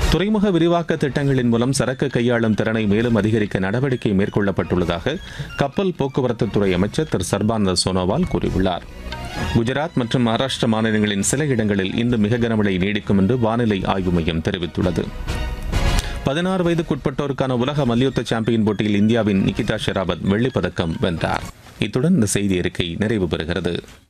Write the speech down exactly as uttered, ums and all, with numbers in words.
துறைமுக விரிவாக்க திட்டங்களின் மூலம் சரக்கு கையாளும் திறனை மேலும் அதிகரிக்க நடவடிக்கை மேற்கொள்ளப்பட்டுள்ளதாக கப்பல் போக்குவரத்துத்துறை அமைச்சர் திரு சர்பானந்த சோனோவால் கூறியுள்ளார். குஜராத் மற்றும் மகாராஷ்டிரா மாநிலங்களின் சில இடங்களில் இன்று மிக கனமழை நீடிக்கும் என்று வானிலை ஆய்வு மையம் தெரிவித்துள்ளது. பதினாறு வயதுக்குட்பட்டோருக்கான உலக மல்யுத்த சாம்பியன் போட்டியில் இந்தியாவின் நிகிதா ஷெராவத் வெள்ளிப் பதக்கம் வென்றார். இத்துடன் இந்த செய்தி அறிக்கை நிறைவு பெறுகிறது.